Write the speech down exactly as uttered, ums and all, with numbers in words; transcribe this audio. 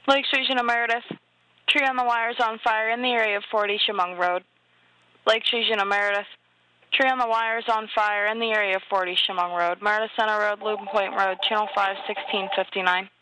Lakes Region of Meredith. Tree on the wire is on fire in the area of forty Chemung Road. Lakes Region of Meredith. Tree on the wire is on fire in the area of forty Chemung Road. Meredith Center Road, Logan Point Road, Channel five, sixteen fifty-nine.